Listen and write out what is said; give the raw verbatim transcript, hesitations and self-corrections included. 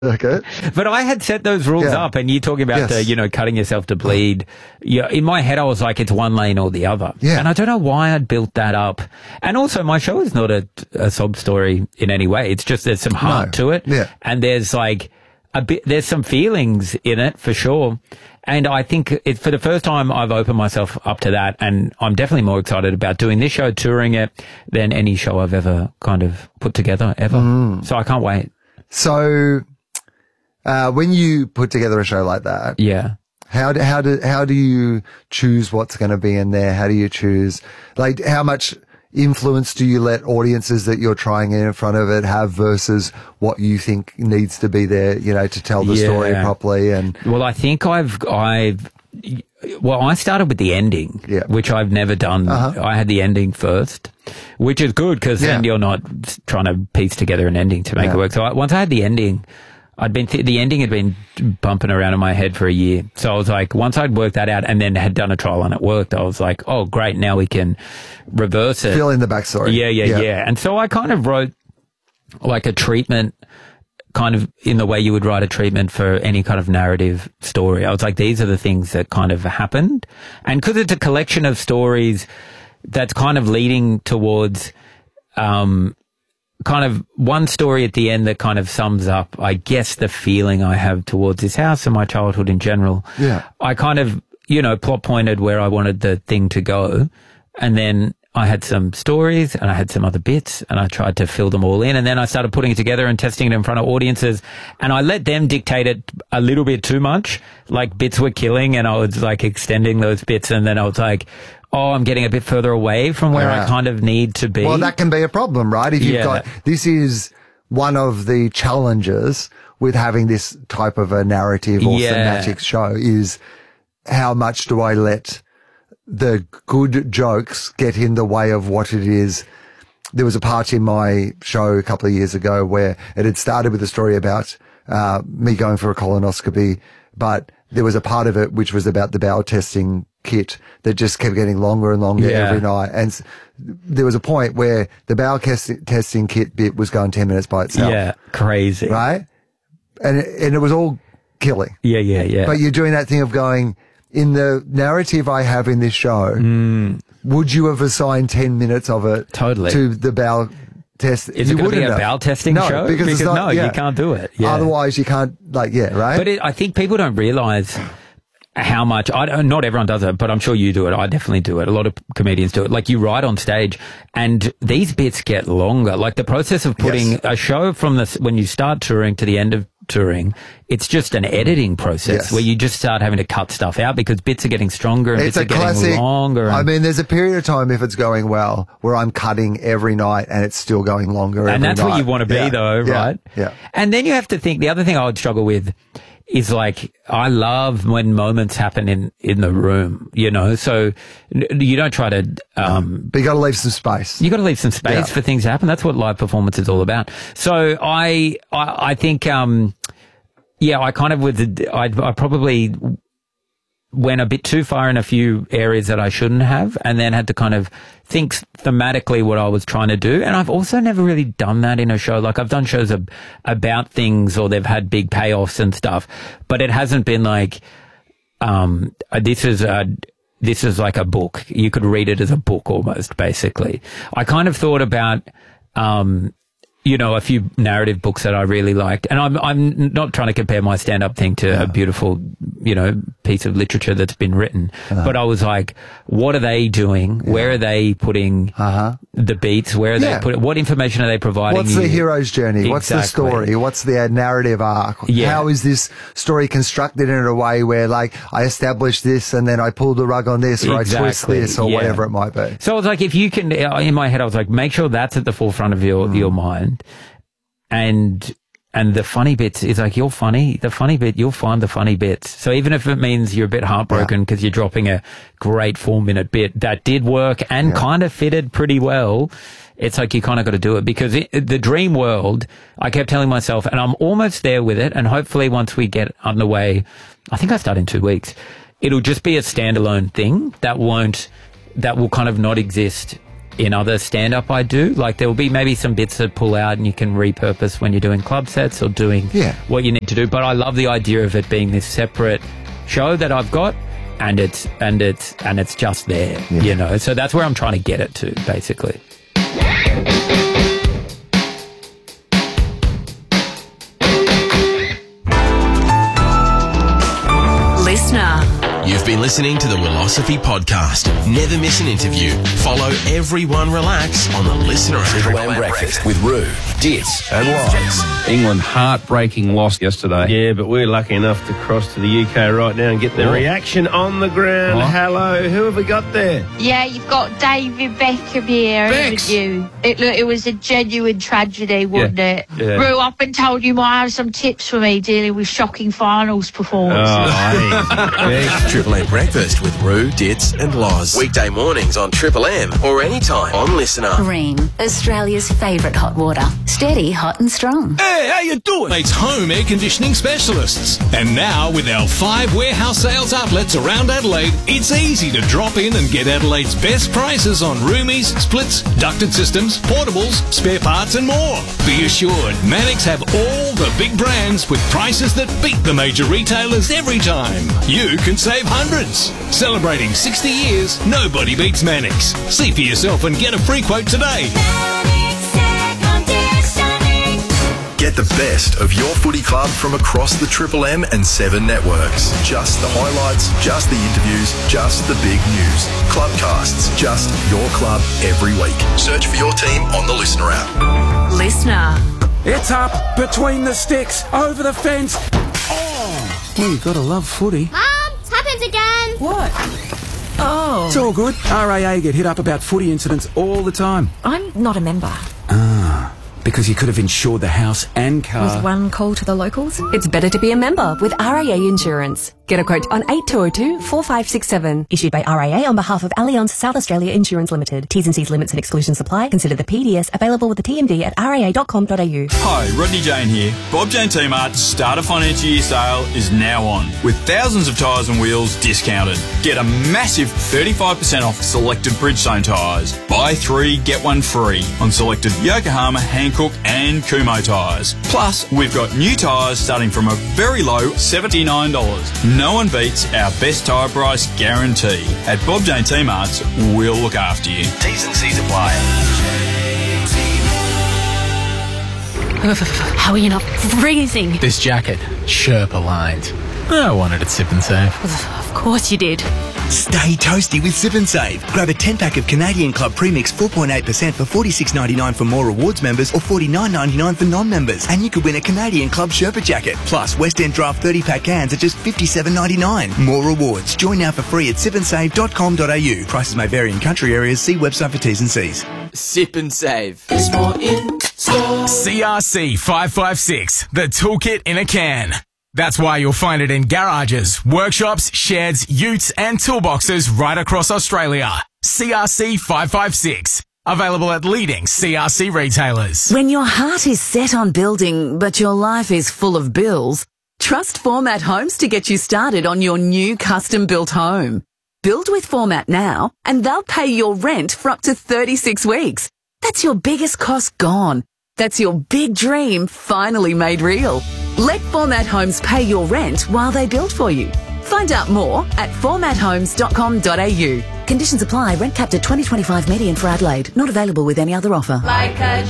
circuit. But I had set those rules Yeah. up, and you talking about, Yes. the, you know, cutting yourself to bleed. Yeah, in my head, I was like, it's one lane or the other. Yeah. And I don't know why I'd built that up. And also, my show is not a, a sob story in any way. It's just there's some heart No. to it. Yeah. And there's like a bit, there's some feelings in it for sure. And I think it, for the first time, I've opened myself up to that. And I'm definitely more excited about doing this show, touring it, than any show I've ever kind of put together ever. Mm. So I can't wait. So, uh, when you put together a show like that, Yeah. how do, how do, how do you choose what's going to be in there? How do you choose, like, how much influence do you let audiences that you're trying in front of it have versus what you think needs to be there, you know, to tell the Yeah. story properly? And Well, I think I've, I've, well, I started with the ending, Yeah. which I've never done. Uh-huh. I had the ending first, which is good because then Yeah. you're not trying to piece together an ending to make Yeah. it work. So I, once I had the ending, I'd been, th- the ending had been bumping around in my head for a year. So I was like, once I'd worked that out and then had done a trial and it worked, I was like, oh, great. Now we can reverse it. fill in the backstory. Yeah, yeah, yeah, And so I kind of wrote like a treatment kind of in the way you would write a treatment for any kind of narrative story. I was like, these are the things that kind of happened. And because it's a collection of stories that's kind of leading towards, um, kind of one story at the end that kind of sums up, I guess, the feeling I have towards this house and my childhood in general. Yeah. I kind of, you know, plot pointed where I wanted the thing to go. And then I had some stories and I had some other bits and I tried to fill them all in. And then I started putting it together and testing it in front of audiences. And I let them dictate it a little bit too much. Like bits were killing and I was like extending those bits. And then I was like, oh, I'm getting a bit further away from where Yeah. I kind of need to be. Well, that can be a problem, right? If you've Yeah. got, this is one of the challenges with having this type of a narrative or Yeah. thematic show is how much do I let the good jokes get in the way of what it is. There was a part in my show a couple of years ago where it had started with a story about uh, me going for a colonoscopy, but there was a part of it which was about the bowel testing kit that just kept getting longer and longer Yeah. every night. And s- there was a point where the bowel test- testing kit bit was going ten minutes by itself. Yeah, crazy. Right? And it, and it was all killing. Yeah, yeah, yeah. But you're doing that thing of going, in the narrative I have in this show, would you have assigned ten minutes of it Mm. Totally. to the bowel test? Is you it going to be wouldn't a have. bowel testing no, show? Because, it's not, no, yeah. you can't do it. Yeah. Otherwise you can't, like, yeah, right? But it, I think people don't realize how much, I don't, not everyone does it, but I'm sure you do it. I definitely do it. A lot of comedians do it. Like you write on stage and these bits get longer. Like the process of putting Yes. a show from this, when you start touring to the end of touring, it's just an editing process Yes. where you just start having to cut stuff out because bits are getting stronger and It's bits a are getting classic. longer. And, I mean, there's a period of time, if it's going well, where I'm cutting every night and it's still going longer every and that's night. what you want to be Yeah. though, Yeah. right? Yeah. And then you have to think, the other thing I would struggle with is like, I love when moments happen in, in the room, you know, so n- you don't try to, um, But you got to leave some space. you got to leave some space Yeah. for things to happen. That's what live performance is all about. So I, I, I think, um, yeah, I kind of was, I, I probably went a bit too far in a few areas that I shouldn't have, and then had to kind of think thematically what I was trying to do. And I've also never really done that in a show. Like I've done shows ab- about things, or they've had big payoffs and stuff, but it hasn't been like, um, uh, this is a, this is like a book. You could read it as a book almost, basically. I kind of thought about, um, you know, a few narrative books that I really liked. And I'm, I'm not trying to compare my stand-up thing to Yeah. a beautiful, you know, piece of literature that's been written. Uh-huh. But I was like, what are they doing? Where are they putting Uh-huh. the beats? Where are Yeah. they putting, what information are they providing What's you? the hero's journey? What's the Exactly. story? What's the narrative arc? Yeah. How is this story constructed in a way where, like, I establish this and then I pull the rug on this, or I twist Exactly. this, or Yeah. whatever it might be? So I was like, if you can, in my head, I was like, make sure that's at the forefront of your, Mm. your mind. And, and the funny bits is like, you're funny. The funny bit, you'll find the funny bits. So even if it means you're a bit heartbroken because you're dropping a great four minute bit that did work and Yeah. kind of fitted pretty well, it's like you kind of got to do it, because it, the dream world, I kept telling myself, and I'm almost there with it. And hopefully once we get underway, I think I start in two weeks, it'll just be a standalone thing that won't, that will kind of not exist in other stand-up I do. Like there will be maybe some bits that pull out and you can repurpose when you're doing club sets or doing Yeah. what you need to do. But I love the idea of it being this separate show that I've got, and it's and it's and it's just there, Yeah. you know. So that's where I'm trying to get it to, basically. Listener. You've been listening to the Philosophy Podcast. Never miss an interview. Follow Everyone Relax on the Listener app. Triple M Breakfast with Roo, Dits and Loz. England heartbreaking loss yesterday. Yeah, but we're lucky enough to cross to the U K right now and get the Oh. reaction on the ground. Oh. Hello, who have we got there? Yeah, you've got David Beckham here, Bex. haven't you? It, look, it was a genuine tragedy, wasn't Yeah, it? yeah. Rue, I've been told you might have some tips for me dealing with shocking finals performances. Oh, Triple M Breakfast with Roo, Dits and Loz. Weekday mornings on Triple M or anytime on Listener. Bream, Australia's favourite hot water. Steady, hot and strong. Hey, how you doing? It's home air conditioning specialists. And now with our five warehouse sales outlets around Adelaide, it's easy to drop in and get Adelaide's best prices on roomies, splits, ducted systems, portables, spare parts and more. Be assured, Mannix have all the big brands with prices that beat the major retailers every time. You can save hundreds. Celebrating sixty years, nobody beats Mannix. See for yourself and get a free quote today. Get the best of your footy club from across the Triple M and Seven networks. Just the highlights, just the interviews, just the big news. Clubcasts, just your club every week. Search for your team on the Listener app. Listener. It's up, between the sticks, over the fence. Oh, well, you've got to love footy. Mum, it's happened again. What? Oh. It's all good. R A A get hit up about footy incidents all the time. I'm not a member. Ah, because you could have insured the house and car. With one call to the locals? It's better to be a member with R A A Insurance. Get a quote on eight two zero two, four five six seven. Issued by R A A on behalf of Allianz South Australia Insurance Limited. T's and C's limits and exclusions apply. Consider the P D S available with the T M D at r a a dot com dot a u. Hi, Rodney Jane here. Bob Jane T-Mart's Starter Financial Year sale is now on, with thousands of tyres and wheels discounted. Get a massive thirty-five percent off selected Bridgestone tyres. Buy three, get one free on selected Yokohama, Hankook and Kumho tyres. Plus, we've got new tyres starting from a very low seventy-nine dollars. No one beats our best tyre price guarantee. At Bob Jane T-Mart's, we'll look after you. T's and C's apply. How are you not freezing? This jacket, Sherpa lined. I wanted it Sip and Save. Of course you did. Stay toasty with Sip and Save. Grab a ten pack of Canadian Club Premix four point eight percent for forty-six ninety-nine for More Rewards members or forty-nine ninety-nine for non-members. And you could win a Canadian Club Sherpa jacket. Plus, West End Draft thirty pack cans at just fifty-seven ninety-nine. More rewards. Join now for free at sip and save dot com dot a u. Prices may vary in country areas. See website for T's and C's. Sip and Save. There's more in store. C R C five five six, the toolkit in a can. That's why you'll find it in garages, workshops, sheds, utes and toolboxes right across Australia. C R C five five six. Available at leading C R C retailers. When your heart is set on building, but your life is full of bills, trust Format Homes to get you started on your new custom-built home. Build with Format now, and they'll pay your rent for up to thirty-six weeks. That's your biggest cost gone. That's your big dream finally made real. Let Format Homes pay your rent while they build for you. Find out more at format homes dot com dot a u. Conditions apply. Rent capped at twenty twenty-five median for Adelaide. Not available with any other offer. Like a